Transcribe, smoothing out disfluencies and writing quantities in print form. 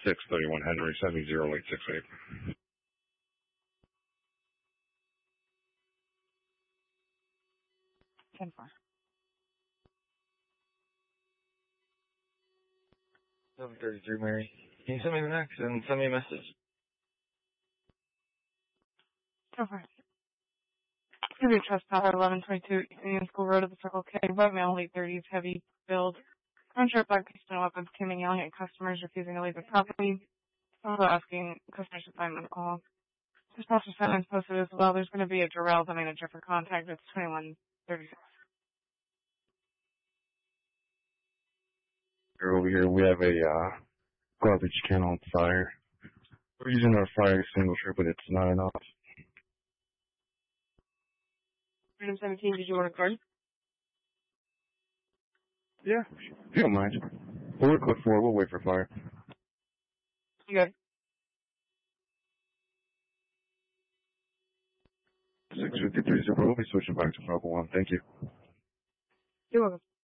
631 Henry, 70868. 10-4. 733 Mary. Can you send me the next and send me a message? Okay. Give me a trespasser, 1122 Union School Road at the Circle K. White male, late 30s, heavy build. Unsure black pistol weapons, came in yelling at customers, refusing to leave the property. Also asking customers to find them all. Dispatcher sentence posted as well. There's going to be a Jarrell, the manager for contact. It's 2136. Over here, we have a garbage can on fire. We're using our fire extinguisher, but it's not enough. Freedom 17, did you want a card? Yeah, if you don't mind. We'll look for it. We'll wait for fire. You got it. 653 we'll be switching back to Falcon 1. Thank you. You're welcome.